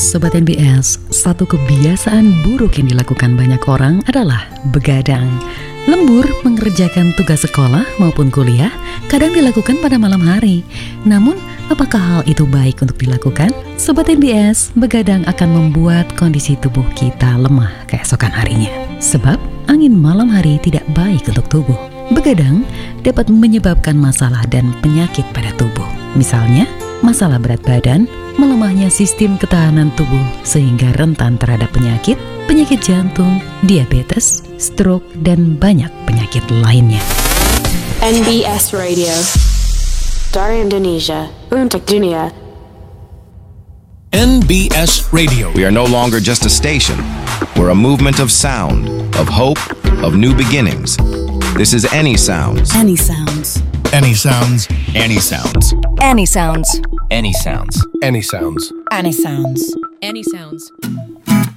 Sobat NBS, satu kebiasaan buruk yang dilakukan banyak orang adalah begadang. Lembur mengerjakan tugas sekolah maupun kuliah kadang dilakukan pada malam hari. Namun, apakah hal itu baik untuk dilakukan? Sobat NBS, begadang akan membuat kondisi tubuh kita lemah keesokan harinya. Sebab, angin malam hari tidak baik untuk tubuh. Begadang dapat menyebabkan masalah dan penyakit pada tubuh. Misalnya, masalah berat badan, melemahnya sistem ketahanan tubuh sehingga rentan terhadap penyakit jantung, diabetes, stroke, dan banyak penyakit lainnya. NBS Radio, dari Indonesia untuk dunia. NBS Radio. We are no longer just a station. We're a movement of sound, of hope, of new beginnings. This is Any Sounds. Any Sounds. Any Sounds. Any Sounds. Any Sounds. Any Sounds. Any Sounds. Any Sounds. Any Sounds.